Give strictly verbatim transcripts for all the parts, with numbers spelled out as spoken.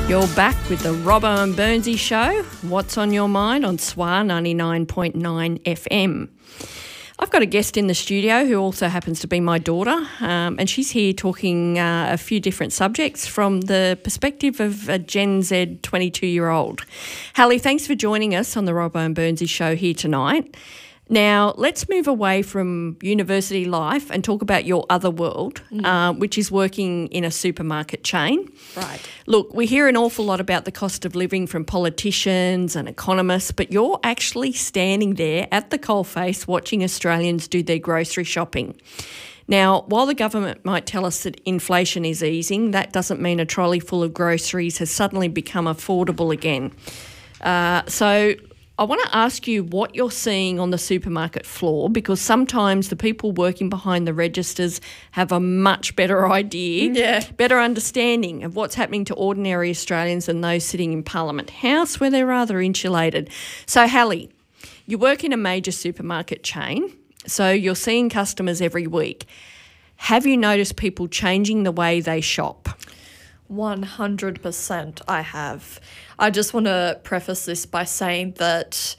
You're back with the Robbo and Burnsy Show. What's on your mind on S W A ninety-nine point nine F M? I've got a guest in the studio who also happens to be my daughter, um, and she's here talking uh, a few different subjects from the perspective of a Gen Z twenty-two-year-old. Hallie, thanks for joining us on the Robbo and Burnsy Show here tonight. Now, let's move away from university life and talk about your other world, mm. uh, which is working in a supermarket chain. Right. Look, we hear an awful lot about the cost of living from politicians and economists, but you're actually standing there at the coalface watching Australians do their grocery shopping. Now, while the government might tell us that inflation is easing, that doesn't mean a trolley full of groceries has suddenly become affordable again. Uh, so... I want to ask you what you're seeing on the supermarket floor, because sometimes the people working behind the registers have a much better idea, yeah. better understanding of what's happening to ordinary Australians than those sitting in Parliament House where they're rather insulated. So, Hallie, you work in a major supermarket chain, so you're seeing customers every week. Have you noticed people changing the way they shop? one hundred percent I have. I just want to preface this by saying that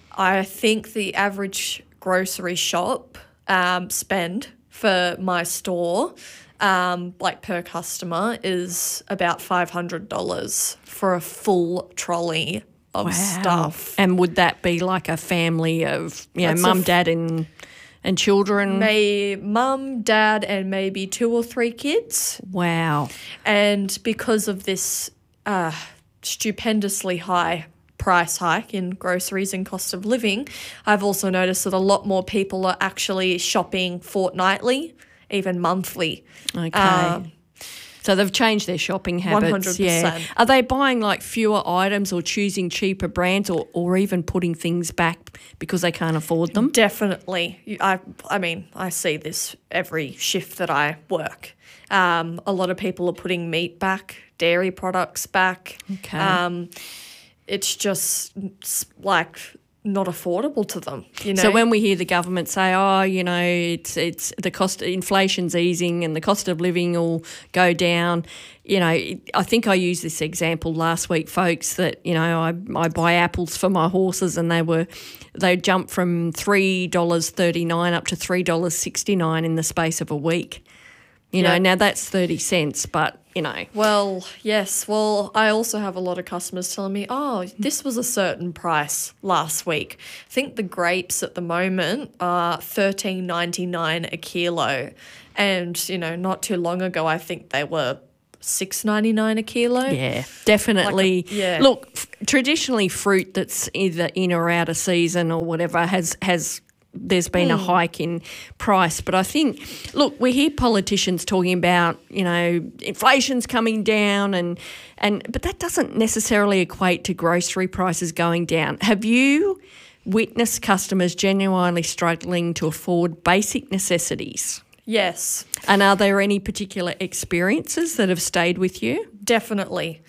I think the average grocery shop um, spend for my store, um, like per customer, is about five hundred dollars for a full trolley of wow. stuff. And would that be like a family of, you know, That's mum, f- dad and... And children? May mum, dad, and maybe two or three kids. Wow. And because of this uh, stupendously high price hike in groceries and cost of living, I've also noticed that a lot more people are actually shopping fortnightly, even monthly. Okay. Um, So they've changed their shopping habits. one hundred percent. Yeah. Are they buying like fewer items or choosing cheaper brands, or, or even putting things back because they can't afford them? Definitely. You- I I mean, I see this every shift that I work. Um, a lot of people are putting meat back, dairy products back. Okay. Um, it's just s- like not affordable to them, you know. So when we hear the government say, oh, you know, it's it's the cost, inflation's easing and the cost of living will go down, you know, I think I used this example last week, folks, that, you know, I, I buy apples for my horses and they were, they jumped from three dollars thirty-nine up to three dollars sixty-nine in the space of a week. You know, Yeah. now that's thirty cents, but, you know. Well, yes. Well, I also have a lot of customers telling me, oh, this was a certain price last week. I think the grapes at the moment are thirteen ninety-nine a kilo. And, you know, not too long ago, I think they were six ninety-nine a kilo. Yeah, definitely. Like a- yeah. Look, f- traditionally fruit that's either in or out of season or whatever has has there's been mm. a hike in price. But I think, look, we hear politicians talking about, you know, inflation's coming down and and but that doesn't necessarily equate to grocery prices going down. Have you witnessed customers genuinely struggling to afford basic necessities? Yes. And are there any particular experiences that have stayed with you? Definitely.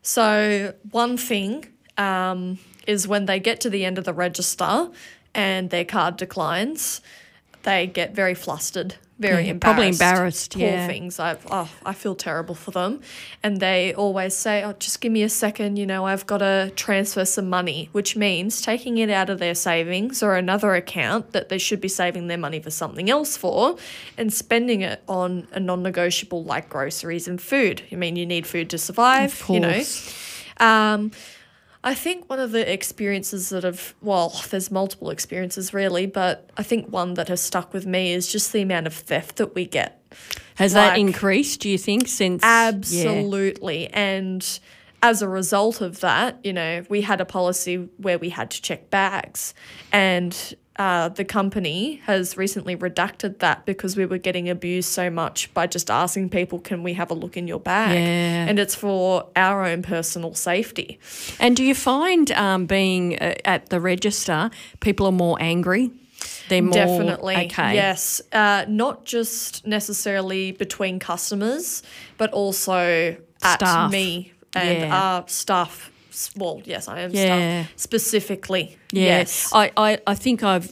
So one thing um, is when they get to the end of the register and their card declines, they get very flustered, very Yeah, embarrassed. probably embarrassed, Poor yeah. things. I oh, I feel terrible for them. And they always say, oh, just give me a second, you know, I've got to transfer some money, which means taking it out of their savings or another account that they should be saving their money for something else for and spending it on a non-negotiable like groceries and food. I mean, you need food to survive, Of you know. course. Um, I think one of the experiences that have, well, there's multiple experiences really, but I think one that has stuck with me is just the amount of theft that we get. Has that Like- increased, do you think, since... Absolutely. And as a result of that, you know, we had a policy where we had to check bags, and uh, the company has recently redacted that because we were getting abused so much by just asking people, can we have a look in your bag? Yeah. And it's for our own personal safety. Yeah. And do you find um, being uh, at the register, people are more angry? They're more... Definitely, Okay. yes. Uh, not just necessarily between customers, but also at Staff. me and Yeah. our staff. Well, yes, I am Yeah. staff specifically. Yeah. Yes. I, I, I think I've,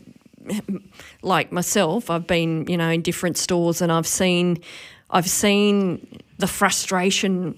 like myself, I've been, you know, in different stores and I've seen, I've seen the frustration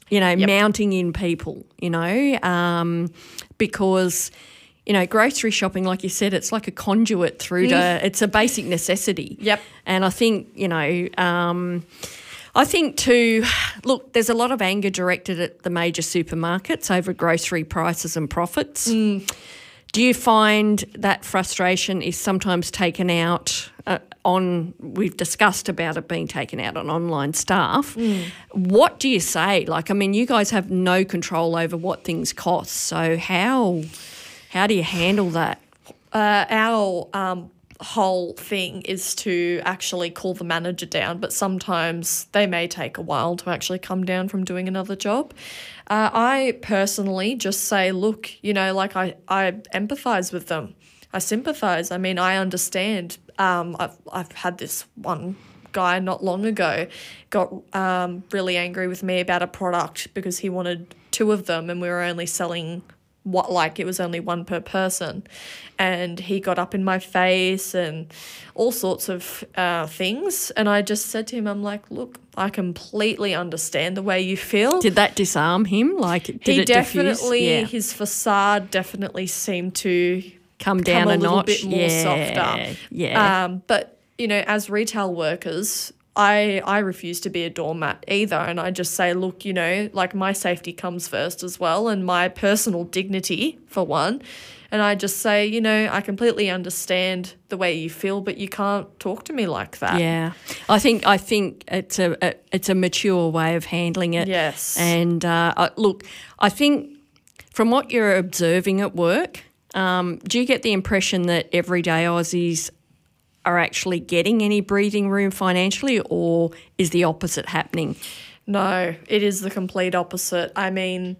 you know, Yep. mounting in people, you know, um, because, you know, grocery shopping, like you said, it's like a conduit through to, it's a basic necessity. Yep. And I think, you know, um, I think too, look, there's a lot of anger directed at the major supermarkets over grocery prices and profits. Mm. Do you find that frustration is sometimes taken out uh, on, we've discussed about it being taken out on online staff. Mm. What do you say? Like, I mean, you guys have no control over what things cost. So how how do you handle that? Uh, our um, whole thing is to actually call the manager down, but sometimes they may take a while to actually come down from doing another job. Uh, I personally just say, look, you know, like I, I empathise with them. I sympathise. I mean, I understand. Um, I've, I've had this one guy not long ago got um, really angry with me about a product because he wanted two of them and we were only selling what like it was only one per person, and he got up in my face and all sorts of uh, things, and I just said to him, I'm like, look, I completely understand the way you feel. Did that disarm him? Like, did he it definitely diffuse? Yeah. His facade definitely seemed to Come down come a, a little notch. bit more yeah. softer. Yeah. Um, but you know, as retail workers, I, I refuse to be a doormat either, and I just say, look, you know, like my safety comes first as well, and my personal dignity for one, and I just say, you know, I completely understand the way you feel, but you can't talk to me like that. Yeah, I think I think it's a, a it's a mature way of handling it. Yes. And uh, I- look, I think from what you're observing at work, um, do you get the impression that everyday Aussies are actually getting any breathing room financially, or is the opposite happening? No, it is the complete opposite. I mean,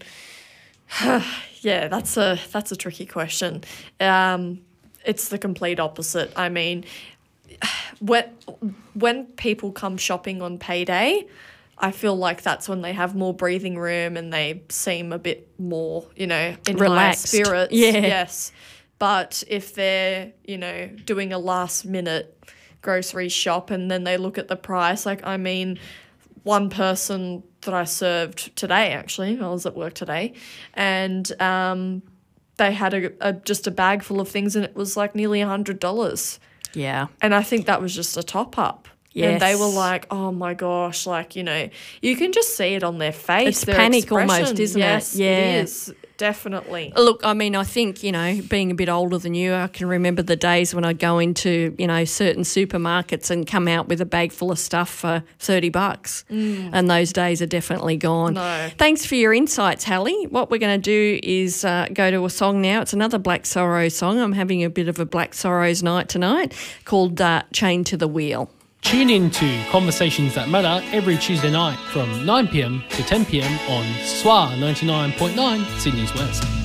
yeah, that's a that's a tricky question. Um, it's the complete opposite. I mean, when when people come shopping on payday, I feel like that's when they have more breathing room and they seem a bit more, you know, in Relaxed. higher spirits. Yeah. Yes. But if they're, you know, doing a last minute grocery shop and then they look at the price, like, I mean, one person that I served today, actually, I was at work today, and um, they had a, a just a bag full of things and it was like nearly one hundred dollars. Yeah. And I think that was just a top up. And they Yes. were like, oh my gosh, like, you know, you can just see it on their face. It's their panic almost, expression. isn't it? Yes, Yeah. it is. Definitely. Look, I mean, I think, you know, being a bit older than you, I can remember the days when I'd go into, you know, certain supermarkets and come out with a bag full of stuff for thirty bucks. Mm. And those days are definitely gone. No. Thanks for your insights, Hallie. What we're going to do is uh, go to a song now. It's another Black Sorrows song. I'm having a bit of a Black Sorrows night tonight, called uh, Chained to the Wheel. Tune in to Conversations That Matter every Tuesday night from nine p m to ten p m on S W A ninety-nine point nine Sydney's West.